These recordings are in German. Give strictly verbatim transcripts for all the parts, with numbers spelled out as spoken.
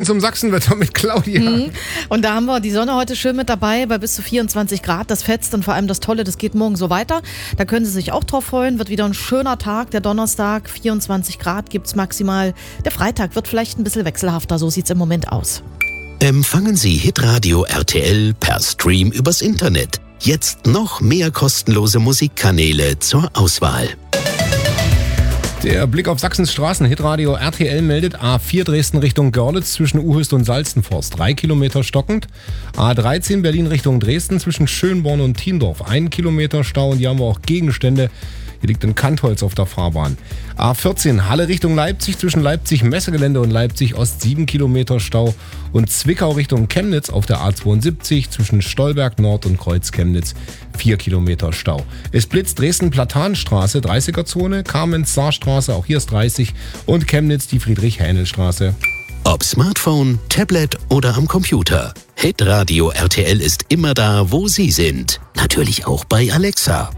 zum Sachsenwetter mit Claudia. Mhm. Und da haben wir die Sonne heute schön mit dabei, bei bis zu vierundzwanzig Grad. Das fetzt und vor allem das Tolle, das geht morgen so weiter. Da können Sie sich auch drauf freuen. Wird wieder ein schöner Tag, der Donnerstag. vierundzwanzig Grad gibt's maximal. Der Freitag wird vielleicht ein bisschen wechselhafter, so sieht's im Moment aus. Empfangen Sie Hitradio R T L per Stream übers Internet. Jetzt noch mehr kostenlose Musikkanäle zur Auswahl. Der Blick auf Sachsens Straßen. Hitradio R T L meldet A vier Dresden Richtung Görlitz zwischen Uhöst und Salzenforst. Drei Kilometer stockend. A dreizehn Berlin Richtung Dresden zwischen Schönborn und Thiendorf. Ein Kilometer Stau und hier haben wir auch Gegenstände. Hier liegt ein Kantholz auf der Fahrbahn. A vierzehn Halle Richtung Leipzig zwischen Leipzig Messegelände und Leipzig Ost sieben Kilometer Stau. Und Zwickau Richtung Chemnitz auf der A zweiundsiebzig zwischen Stolberg Nord und Kreuz Chemnitz vier Kilometer Stau. Es blitzt Dresden Platanstraße, dreißiger Zone, Kamenz-Saarstraße, auch hier ist dreißig und Chemnitz die Friedrich-Hähnel-Straße. Ob Smartphone, Tablet oder am Computer. Hitradio R T L ist immer da, wo Sie sind. Natürlich auch bei Alexa.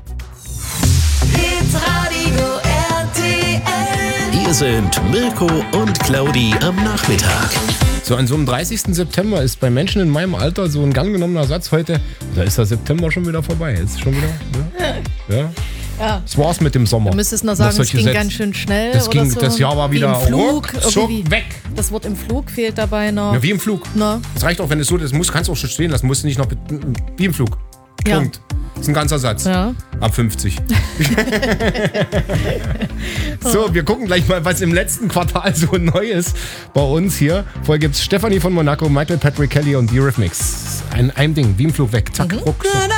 Hitradio R T L. Hier sind Mirko und Claudi am Nachmittag. So, an so einem dreißigsten September ist bei Menschen in meinem Alter so ein gern genommener Satz heute, da ist der September schon wieder vorbei. Ist schon wieder, ne? Ja. Ja. Das war's mit dem Sommer. Du müsstest noch sagen, es ging Sätze. ganz schön schnell. Das, ging, oder so. das Jahr war Wie wieder im Flug, ruck, zuck, irgendwie. weg. Das Wort im Flug fehlt dabei noch. Ja, wie im Flug. Na? Das reicht auch, wenn es so ist. Das kannst du auch schon stehen lassen. Musst du nicht noch wie im Flug. Ja. Punkt. Das ist ein ganzer Satz. Ja. Ab fünfzig. So, wir gucken gleich mal, was im letzten Quartal so neu ist bei uns hier. Vorher gibt es Stefanie von Monaco, Michael Patrick Kelly und The Eurythmics. Ein, ein Ding, wie im Flug weg. Zack, Mhm. ruck.